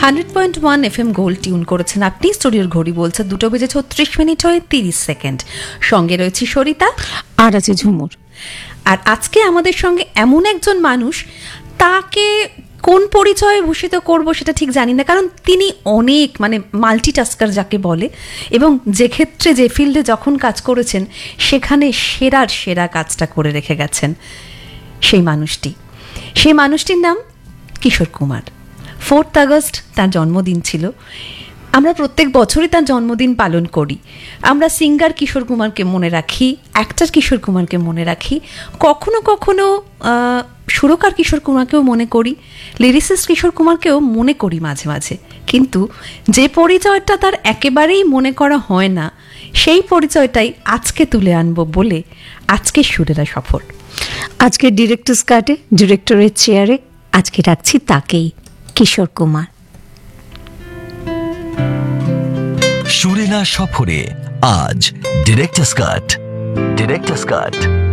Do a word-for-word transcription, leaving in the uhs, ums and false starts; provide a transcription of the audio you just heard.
Hundred point one F M gold tune করেছেন আপনি। স্টুডিওর ঘড়ি বলছে দুটো বেজে ছত্রিশ মিনিট হয়ে তিরিশ সেকেন্ড। সঙ্গে রয়েছে সরিতা আর আছে ঝুমুর। আর আজকে আমাদের সঙ্গে এমন একজন মানুষ, তাকে কোন পরিচয়ে ভূষিত করব সেটা ঠিক জানি না, কারণ তিনি অনেক মানে মাল্টিটাস্কার যাকে বলে, এবং যে ক্ষেত্রে যে ফিল্ডে যখন কাজ করেছেন সেখানে সেরার সেরা কাজটা করে রেখে গেছেন সেই মানুষটি। সেই মানুষটির নাম কিশোর কুমার। ফোর্থ আগস্ট তার জন্মদিন ছিল। আমরা প্রত্যেক বছরই তার জন্মদিন পালন করি। আমরা সিঙ্গার কিশোর কুমারকে মনে রাখি, অ্যাক্টর কিশোর কুমারকে মনে রাখি, কখনো কখনো সুরকার কিশোর কুমারকেও মনে করি, লিরিসিস্ট কিশোর কুমারকেও মনে করি মাঝে মাঝে। কিন্তু যে পরিচয়টা তার একেবারেই মনে করা হয় না, সেই পরিচয়টাই আজকে তুলে আনবো বলে আজকে সুরেরা সফর। আজকে ডিরেক্টরস কাটে, ডিরেক্টরের চেয়ারে আজকে রাখছি তাকেই, কিশোর কুমার। সুরেলা সফরে আজ ডিরেক্টরস কাট। ডিরেক্টরস কাট